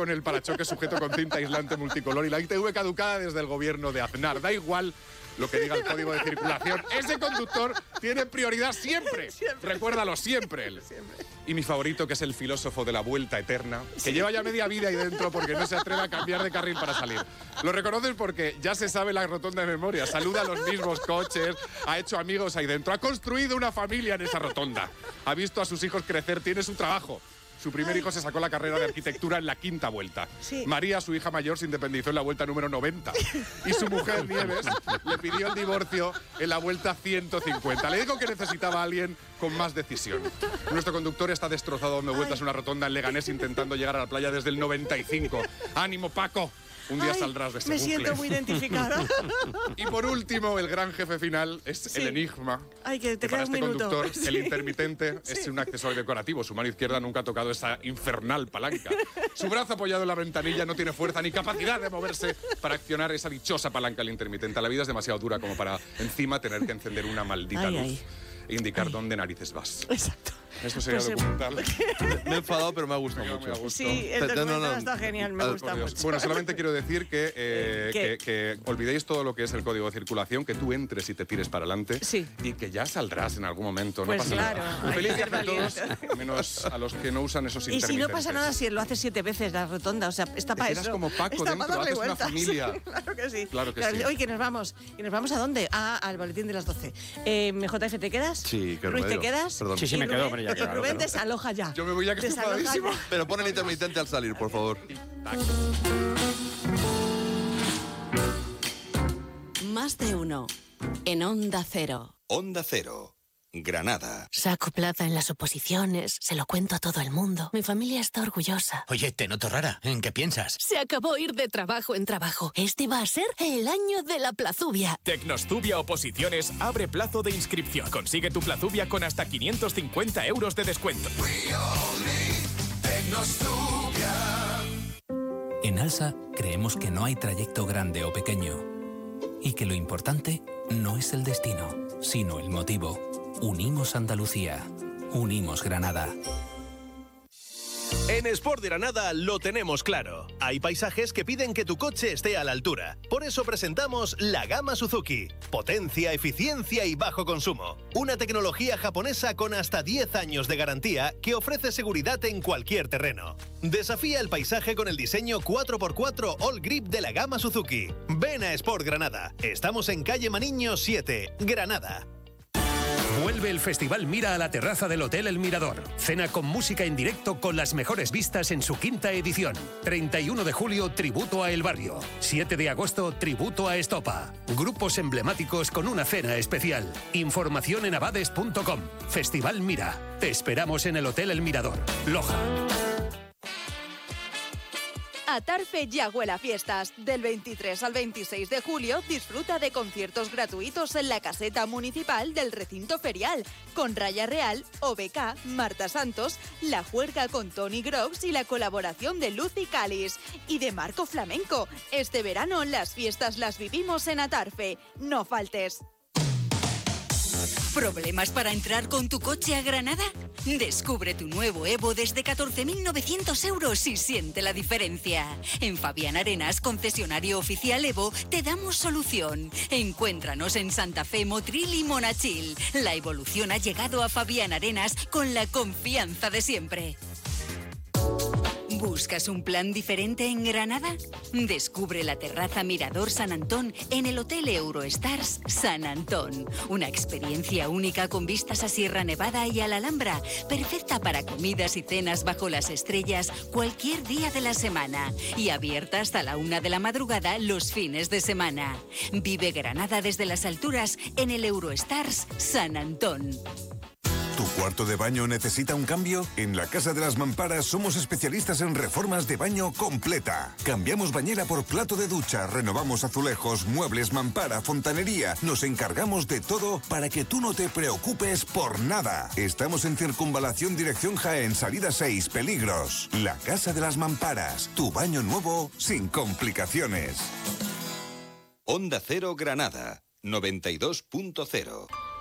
con el parachoques sujeto con cinta aislante multicolor y la ITV caducada desde el gobierno de Aznar. Da igual lo que diga el código de circulación. Ese conductor tiene prioridad siempre. Recuérdalo siempre él. Y mi favorito, que es el filósofo de la vuelta eterna, que lleva ya media vida ahí dentro porque no se atreve a cambiar de carril para salir. Lo reconoces porque ya se sabe la rotonda de memoria. Saluda a los mismos coches, ha hecho amigos ahí dentro, ha construido una familia en esa rotonda. Ha visto a sus hijos crecer, tiene su trabajo. Su primer hijo se sacó la carrera de arquitectura en la 5ª vuelta. Sí. María, su hija mayor, se independizó en la vuelta número 90. Y su mujer, Nieves, le pidió el divorcio en la vuelta 150. Le dijo que necesitaba a alguien con más decisión. Nuestro conductor está destrozado dando vueltas en una rotonda en Leganés intentando llegar a la playa desde el 95. ¡Ánimo, Paco! Un día saldrás de ese me bucle. siento muy identificada. Y por último, el gran jefe final es el enigma. Ay, que te para queda este un minuto. conductor, el intermitente es un accesorio decorativo. Su mano izquierda nunca ha tocado esa infernal palanca. Su brazo apoyado en la ventanilla no tiene fuerza ni capacidad de moverse para accionar esa dichosa palanca del intermitente. La vida es demasiado dura como para encima tener que encender una maldita luz e indicar dónde narices vas. Exacto. Esto sería documental. Me he enfadado, pero me ha gustado mucho. Sí, el documental está genial, me gusta mucho. Bueno, solamente quiero decir que olvidéis todo lo que es el código de circulación, que tú entres y te tires para adelante y que ya saldrás en algún momento. Pues no pasa claro. nada. Feliz viaje a todos, menos a los que no usan esos intermitentes. Y si no pasa nada, si lo haces 7 veces la rotonda, o sea, está para eso. Te quedas como Paco está dentro, para darle haces una vueltas. familia. Claro que sí. Claro que sí. Oye, que nos vamos. ¿Y nos vamos a dónde? Al boletín de las 12. JF, ¿te quedas? Sí, que Ruiz, ¿te quedas? Perdón. Sí, me quedo, pero ya. Y Rubén, desaloja ya. Yo me voy ya que estoy enfadadísimo. Pero pon el intermitente al salir, por favor. Más de uno. En Onda Cero. Onda Cero. Granada. Saco plaza en las oposiciones, se lo cuento a todo el mundo. Mi familia está orgullosa. Oye, te noto rara. ¿En qué piensas? Se acabó ir de trabajo en trabajo. Este va a ser el año de la plazubia. Tecnostubia Oposiciones abre plazo de inscripción. Consigue tu plazubia con hasta 550 euros de descuento. En Alsa creemos que no hay trayecto grande o pequeño y que lo importante no es el destino, sino el motivo. Unimos Andalucía. Unimos Granada. En Sport de Granada lo tenemos claro. Hay paisajes que piden que tu coche esté a la altura. Por eso presentamos la gama Suzuki. Potencia, eficiencia y bajo consumo. Una tecnología japonesa con hasta 10 años de garantía que ofrece seguridad en cualquier terreno. Desafía el paisaje con el diseño 4x4 All Grip de la gama Suzuki. Ven a Sport Granada. Estamos en calle Maniño 7, Granada. Vuelve el Festival Mira a la terraza del Hotel El Mirador. Cena con música en directo con las mejores vistas en su 5ª edición. 31 de julio, tributo a El Barrio. 7 de agosto, tributo a Estopa. Grupos emblemáticos con una cena especial. Información en abades.com. Festival Mira. Te esperamos en el Hotel El Mirador, Loja. Atarfe ya huele a fiestas. Del 23 al 26 de julio disfruta de conciertos gratuitos en la caseta municipal del recinto ferial, con Raya Real, OBK, Marta Santos, La Juerga con Tony Groves y la colaboración de Lucy Calis y de Marco Flamenco. Este verano las fiestas las vivimos en Atarfe. No faltes. ¿Problemas para entrar con tu coche a Granada? Descubre tu nuevo Evo desde 14.900 euros y siente la diferencia. En Fabián Arenas, concesionario oficial Evo, te damos solución. Encuéntranos en Santa Fe, Motril y Monachil. La evolución ha llegado a Fabián Arenas con la confianza de siempre. ¿Buscas un plan diferente en Granada? Descubre la terraza Mirador San Antón en el Hotel Eurostars San Antón. Una experiencia única con vistas a Sierra Nevada y a la Alhambra, perfecta para comidas y cenas bajo las estrellas cualquier día de la semana y abierta hasta la 1 de la madrugada los fines de semana. Vive Granada desde las alturas en el Eurostars San Antón. ¿Tu cuarto de baño necesita un cambio? En la Casa de las Mamparas somos especialistas en reformas de baño completa. Cambiamos bañera por plato de ducha, renovamos azulejos, muebles, mampara, fontanería. Nos encargamos de todo para que tú no te preocupes por nada. Estamos en Circunvalación Dirección Jaén, salida 6, Peligros. La Casa de las Mamparas, tu baño nuevo sin complicaciones. Onda Cero Granada, 92.0.